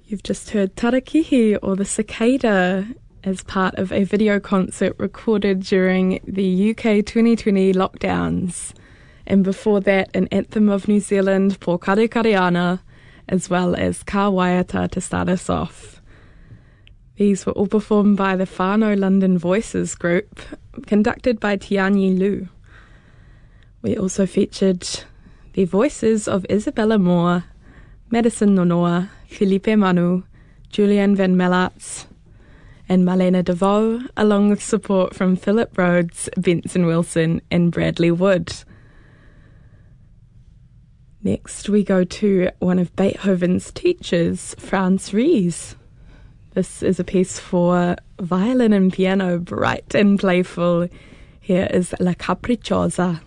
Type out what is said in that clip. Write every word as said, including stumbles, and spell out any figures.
You've just heard Tarakihi, or the cicada, as part of a video concert recorded during the U K twenty twenty lockdowns. And before that, an anthem of New Zealand, Por Kare Kare Ana, as well as Ka Waiata to start us off. These were all performed by the Whānau London Voices group, conducted by Tianyi Lu. We also featured the voices of Isabella Moore, Madison Nonoa, Felipe Manu, Julian Van Mellarts, and Marlena DeVoe, along with support from Philip Rhodes, Benson Wilson, and Bradley Wood. Next, we go to one of Beethoven's teachers, Franz Ries. This is a piece for violin and piano, bright and playful. Here is La Capricciosa.